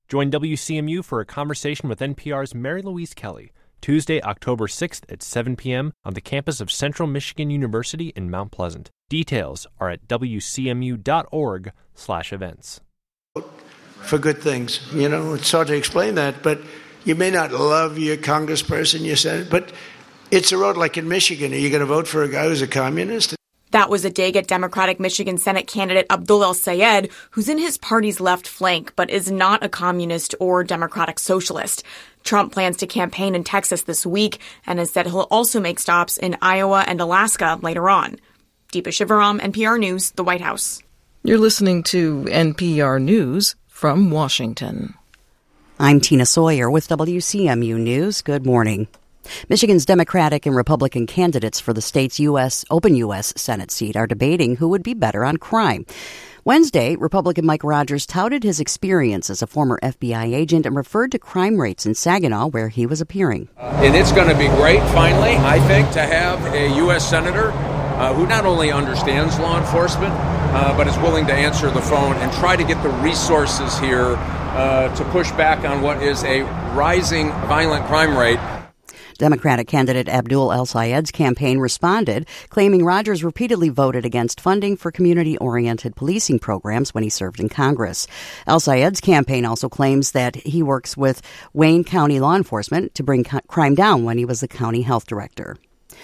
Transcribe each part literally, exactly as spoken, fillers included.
Join W C M U for a conversation with N P R's Mary Louise Kelly, Tuesday, October sixth at seven p.m. on the campus of Central Michigan University in Mount Pleasant. Details are at w c m u dot org slash events. For good things. You know, it's hard to explain that, but you may not love your congressperson, your senator, but it's a road like in Michigan. Are you going to vote for a guy who's a communist? That was a dig at Democratic Michigan Senate candidate Abdul El-Sayed, who's in his party's left flank but is not a communist or democratic socialist. Trump plans to campaign in Texas this week and has said he'll also make stops in Iowa and Alaska later on. Deepa Shivaram, N P R News, the White House. You're listening to N P R News from Washington. I'm Tina Sawyer with W C M U News. Good morning. Michigan's Democratic and Republican candidates for the state's U S open U S Senate seat are debating who would be better on crime. Wednesday, Republican Mike Rogers touted his experience as a former F B I agent and referred to crime rates in Saginaw, where he was appearing. Uh, and it's going to be great, finally, I think, to have a U S senator uh, who not only understands law enforcement, uh, but is willing to answer the phone and try to get the resources here uh, to push back on what is a rising violent crime rate. Democratic candidate Abdul El-Sayed's campaign responded, claiming Rogers repeatedly voted against funding for community-oriented policing programs when he served in Congress. El-Sayed's campaign also claims that he works with Wayne County law enforcement to bring co- crime down when he was the county health director.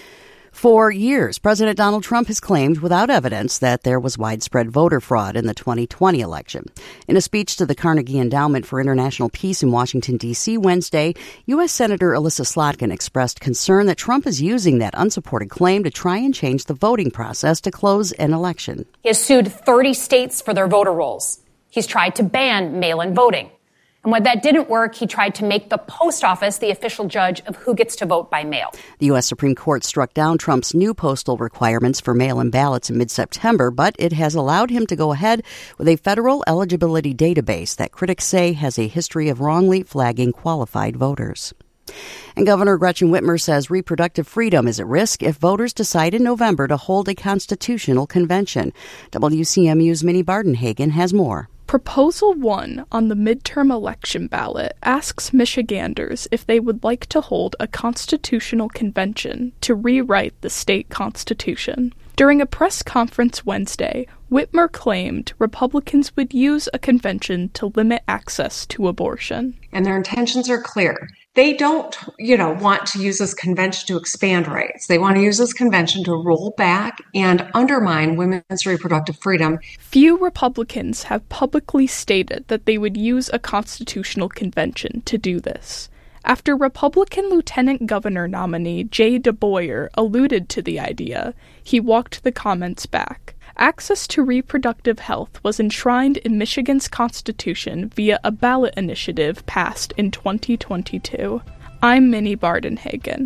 For years, President Donald Trump has claimed without evidence that there was widespread voter fraud in the twenty twenty election. In a speech to the Carnegie Endowment for International Peace in Washington, D C Wednesday, U S Senator Elissa Slotkin expressed concern that Trump is using that unsupported claim to try and change the voting process to close an election. He has sued thirty states for their voter rolls. He's tried to ban mail-in voting. And when that didn't work, he tried to make the post office the official judge of who gets to vote by mail. The U S Supreme Court struck down Trump's new postal requirements for mail-in ballots in mid-September, but it has allowed him to go ahead with a federal eligibility database that critics say has a history of wrongly flagging qualified voters. And Governor Gretchen Whitmer says reproductive freedom is at risk if voters decide in November to hold a constitutional convention. W C M U's Minnie Bardenhagen has more. Proposal one on the midterm election ballot asks Michiganders if they would like to hold a constitutional convention to rewrite the state constitution. During a press conference Wednesday, Whitmer claimed Republicans would use a convention to limit access to abortion. And their intentions are clear. They don't, you know, want to use this convention to expand rights. They want to use this convention to roll back and undermine women's reproductive freedom. Few Republicans have publicly stated that they would use a constitutional convention to do this. After Republican Lieutenant Governor nominee Jay DeBoyer alluded to the idea, he walked the comments back. Access to reproductive health was enshrined in Michigan's Constitution via a ballot initiative passed in twenty twenty-two. I'm Minnie Bardenhagen,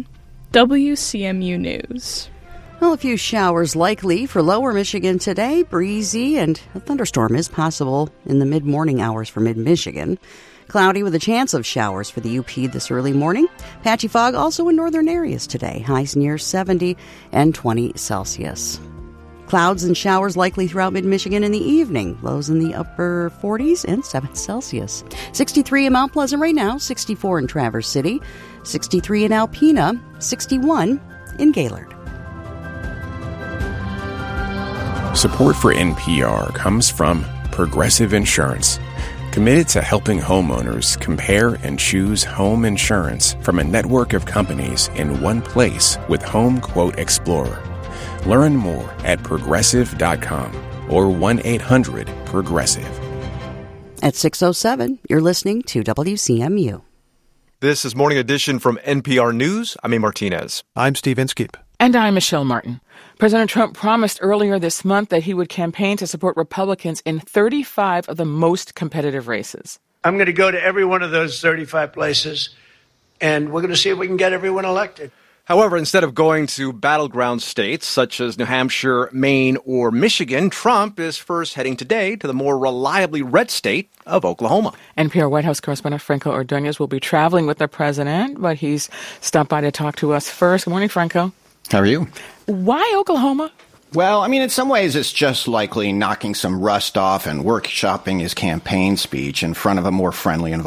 W C M U News. Well, a few showers likely for lower Michigan today, breezy, and a thunderstorm is possible in the mid-morning hours for mid-Michigan. Cloudy with a chance of showers for the U P this early morning. Patchy fog also in northern areas today. Highs near seventy and twenty Celsius. Clouds and showers likely throughout mid-Michigan in the evening. Lows in the upper forties and seven Celsius. sixty-three in Mount Pleasant right now. sixty-four in Traverse City. sixty-three in Alpena. sixty-one in Gaylord. Support for N P R comes from Progressive Insurance, committed to helping homeowners compare and choose home insurance from a network of companies in one place with Home Quote Explorer. Learn more at progressive dot com or one eight hundred progressive. At six oh seven, you're listening to W C M U. This is Morning Edition from N P R News. I'm A. Martinez. I'm Steve Inskeep. And I'm Michelle Martin. President Trump promised earlier this month that he would campaign to support Republicans in thirty-five of the most competitive races. I'm going to go to every one of those thirty-five places, and we're going to see if we can get everyone elected. However, instead of going to battleground states such as New Hampshire, Maine, or Michigan, Trump is first heading today to the more reliably red state of Oklahoma. N P R White House correspondent Franco Ordonez will be traveling with the president, but he's stopped by to talk to us first. Good morning, Franco. How are you? Why Oklahoma? Well, I mean, in some ways, it's just likely knocking some rust off and workshopping his campaign speech in front of a more friendly environment.